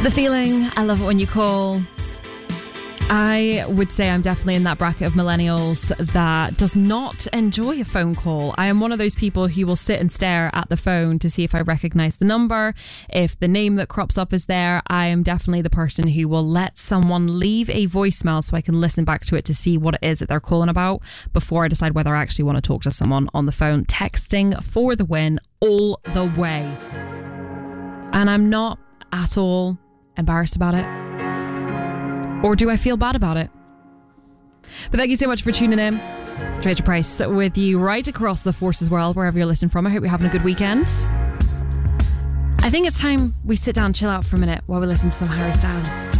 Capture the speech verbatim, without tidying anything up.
The Feeling, I love it when you call. I would say I'm definitely in that bracket of millennials that does not enjoy a phone call. I am one of those people who will sit and stare at the phone to see if I recognize the number, if the name that crops up is there. I am definitely the person who will let someone leave a voicemail so I can listen back to it to see what it is that they're calling about before I decide whether I actually want to talk to someone on the phone. Texting for the win all the way. And I'm not at all embarrassed about it. Or do I feel bad about it? But thank you so much for tuning in. Rachel Price with you right across the Forces world, wherever you're listening from. I hope you're having a good weekend. I think it's time we sit down and chill out for a minute while we listen to some Harry Styles.